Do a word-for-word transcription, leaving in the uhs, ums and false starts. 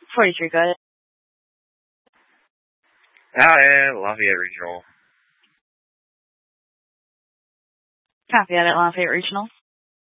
forty-three, go ahead. Hi, Lafayette Regional. Copy that at Lafayette Regional.